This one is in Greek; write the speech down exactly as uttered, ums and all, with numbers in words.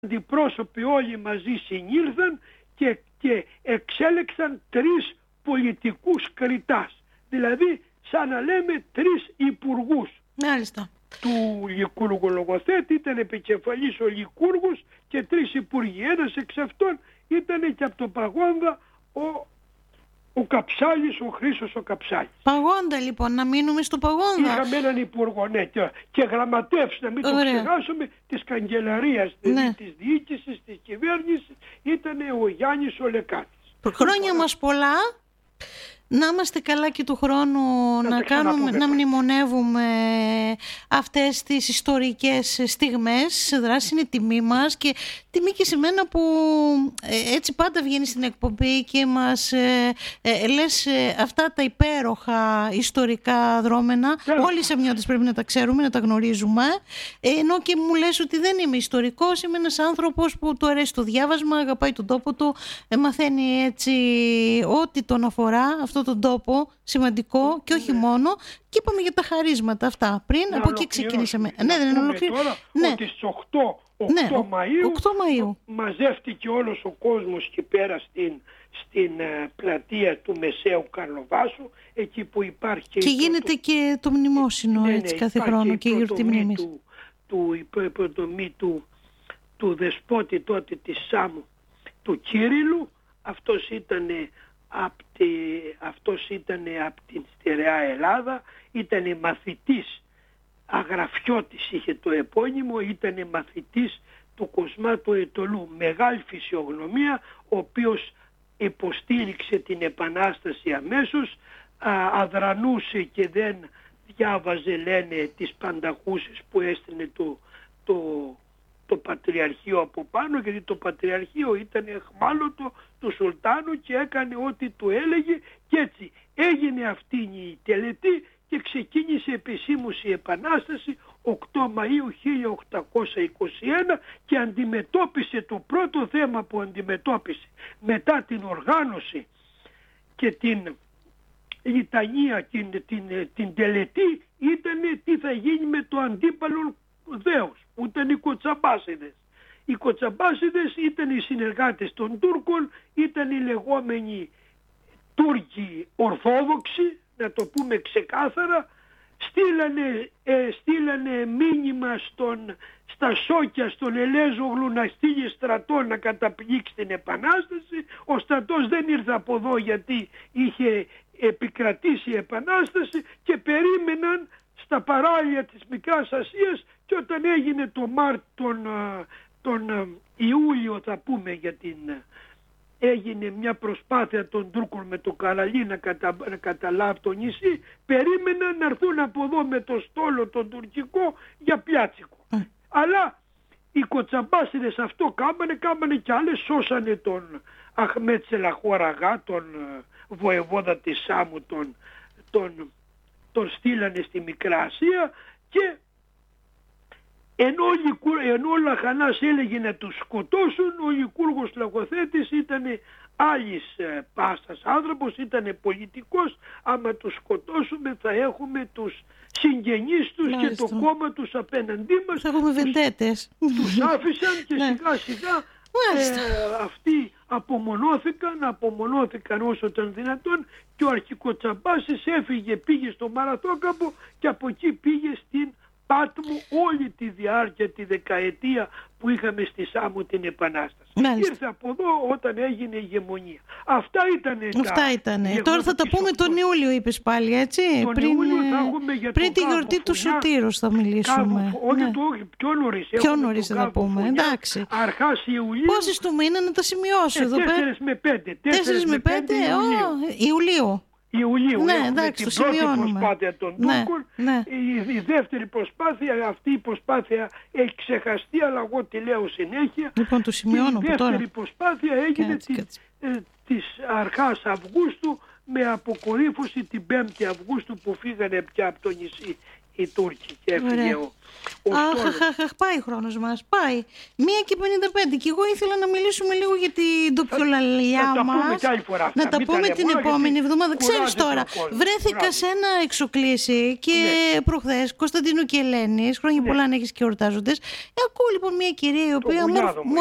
αντιπρόσωποι όλοι μαζί συνήλθαν και, και εξέλεξαν τρεις πολιτικούς κριτάς. Δηλαδή σαν να λέμε τρεις υπουργούς. Μάλιστα. Του Λυκούργου Λογοθέτη ήταν επικεφαλής ο Λυκούργος και τρεις υπουργοί. Ένας εξ αυτών ήταν και από το Παγόνδα ο, ο Καψάλης, ο Χρήστος ο Καψάλης. Παγόνδα λοιπόν, να μείνουμε στο Παγόνδα. Είχαμε έναν υπουργό, ναι, και, και γραμματεύς, να μην Ωραία. το ξεχάσουμε, της καγκελαρίας, ναι. της διοίκησης, της κυβέρνησης, ήταν ο Γιάννης ο Λεκάτης. Χρόνια μας πολλά. Να είμαστε καλά και του χρόνου να, να, κάνουμε, να μνημονεύουμε αυτές τις ιστορικές στιγμές. Δράση είναι τιμή μας και τιμή και σε μένα που ε, έτσι πάντα βγαίνει στην εκπομπή και μας ε, ε, λες ε, αυτά τα υπέροχα ιστορικά δρόμενα. Yeah. Όλοι οι Σαμιώτες πρέπει να τα ξέρουμε, να τα γνωρίζουμε. Ε, ενώ και μου λες ότι δεν είμαι ιστορικός, είμαι ένας άνθρωπος που του αρέσει το διάβασμα, αγαπάει τον τόπο του, ε, μαθαίνει έτσι ό,τι τον αφορά αυτό τον τόπο, σημαντικό και όχι μόνο, και είπαμε για τα χαρίσματα αυτά πριν, να από εκεί ξεκινήσαμε. Ναι, δεν είναι ολοκλήρωση. Τώρα ναι. ότι στις οκτώ, οκτώ, ναι, Μαΐου, οκτώ Μαΐου μαζεύτηκε όλος ο κόσμος εκεί πέρα στην, στην uh, πλατεία του Μεσαίου Καρλοβάσου, εκεί που υπάρχει και, και γίνεται το, και το μνημόσυνο ναι, έτσι, ναι, κάθε χρόνο και η γιορτή μνήμης. Του, του, η πρωτομή του, του δεσπότη τότε της Σάμου, του Κύριλλου. Αυτός ήταν Απ' αυτός ήταν από την στερεά Ελλάδα, ήταν μαθητής, αγραφιώτης είχε το επώνυμο, ήταν μαθητής του Κοσμάτου Ετωλού, μεγάλη φυσιογνωμία, ο οποίος υποστήριξε την Επανάσταση αμέσως, α, αδρανούσε και δεν διάβαζε, λένε, τις πανταχούσεις που έστεινε το, το, το Πατριαρχείο από πάνω, γιατί το Πατριαρχείο ήταν εχμάλωτο του Σουλτάνου και έκανε ό,τι του έλεγε, και έτσι έγινε αυτή η τελετή και ξεκίνησε επισήμως η Επανάσταση οκτώ Μαΐου χίλια οκτακόσια είκοσι ένα και αντιμετώπισε το πρώτο θέμα που αντιμετώπισε μετά την οργάνωση και την λιτανία, την, την, την τελετή, ήταν τι θα γίνει με το αντίπαλο δέος που ήταν οι Κοτσαμπάσιδες. Οι Κοτσαμπάσιδες ήταν οι συνεργάτες των Τούρκων, ήταν οι λεγόμενοι Τούρκοι Ορθόδοξοι, να το πούμε ξεκάθαρα. Στείλανε, ε, στείλανε μήνυμα στον, στα Σόκια, στον Ελέζογλου να στείλει στρατό να καταπλήξει την Επανάσταση. Ο στρατός δεν ήρθε από εδώ γιατί είχε επικρατήσει η Επανάσταση και περίμεναν στα παράλια της Μικράς Ασίας, και όταν έγινε το Μάρτιο, τον, τον Ιούλιο θα πούμε, για την, έγινε μια προσπάθεια των Τούρκων με το Καραλί να, κατα, να καταλάβει το νησί, περίμεναν να έρθουν από εδώ με το στόλο τον τουρκικό για πιάτσικο. Mm. Αλλά οι Κοτσαμπάσιδες αυτό κάμανε, κάμανε κι άλλες, σώσανε τον Αχμέτ Σελαχουαραγά, τον βοεβόδα της Σάμου, τον, τον, τον στείλανε στη Μικρά Ασία, και ενώ, ενώ ο Λαχανάς έλεγε να τους σκοτώσουν, ο Λυκούργος Λογοθέτης ήταν άλλης ε, πάστας άνθρωπος, ήταν πολιτικός. Άμα τους σκοτώσουμε θα έχουμε τους συγγενείς τους και το κόμμα τους απέναντί μας. Θα έχουμε βεντέτες. Τους, τους άφησαν και σιγά σιγά ε, αυτοί απομονώθηκαν, απομονώθηκαν όσο ήταν δυνατόν, και ο Αρχικοτσαμπάσης έφυγε, πήγε στο Μαραθώκαπο και από εκεί πήγε στην Πάτμου όλη τη διάρκεια, τη δεκαετία που είχαμε στη Σάμο την Επανάσταση. Μάλιστα. Ήρθε από εδώ όταν έγινε η ηγεμονία. Αυτά ήτανε. Αυτά ήτανε. Τώρα θα τα πούμε οκτώ. Τον Ιούλιο, είπες πάλι, έτσι. Τον πριν, Ιούλιο θα έχουμε για πριν τη γιορτή του Σωτήρους θα μιλήσουμε. Κάβου, όχι, ναι. το, όχι, πιο νωρίς. Πιο νωρίς θα τα πούμε, εντάξει. Αρχάς Ιουλίου. Πόσες του μήνα να τα σημειώσω ε, εδώ πέρα. τέσσερα με πέντε. τέσσερα με πέντε Ιουλίου. Ιουλίου, ναι, έχουμε εντάξει, την πρώτη προσπάθεια των ναι, Τούρκων, ναι. Η, η δεύτερη προσπάθεια, αυτή η προσπάθεια έχει ξεχαστεί, αλλά εγώ τη λέω συνέχεια. Λοιπόν, το σημειώνω η δεύτερη τώρα. προσπάθεια έγινε κάτσε, τη, κάτσε. Ε, της αρχάς Αυγούστου, με αποκορύφωση την πέμπτη Αυγούστου που φύγανε πια από το νησί οι Τούρκοι και έφυγε ο, ο Αχ, αχ, αχ, πάει ο χρόνος μας, πάει. Μία και πενήντα πέντε και εγώ ήθελα να μιλήσουμε λίγο για την τοπιολαλιά μας. Να τα πούμε κι άλλη φορά αυτά. Να τα Μην πούμε τα την λέμε, επόμενη εβδομάδα. Ξέρεις τώρα, βρέθηκα κουράζει. σε ένα εξοκλήσι και ναι. προχθές, Κωνσταντίνου και Ελένης, χρόνια ναι. πολλά αν έχεις και ορτάζοντες. Ακούω λοιπόν μια κυρία η οποία